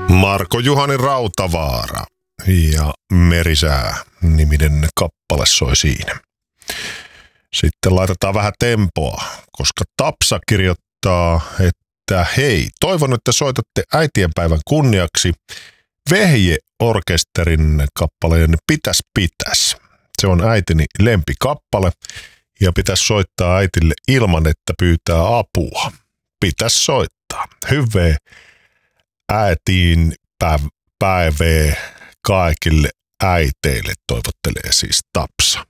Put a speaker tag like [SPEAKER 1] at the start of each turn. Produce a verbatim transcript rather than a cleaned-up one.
[SPEAKER 1] Marko Juhani Rautavaara ja Merisää-niminen kappale soi siinä. Sitten laitetaan vähän tempoa, koska Tapsa kirjoittaa, että hei, toivon, että soitatte äitienpäivän kunniaksi Vehje-orkesterin kappaleen Pitäs pitäs. Se on äitini lempikappale ja pitäisi soittaa äitille ilman, että pyytää apua. Pitäisi soittaa. Hyvää äitiin päivää kaikille äiteille, toivottelee siis Tapsa.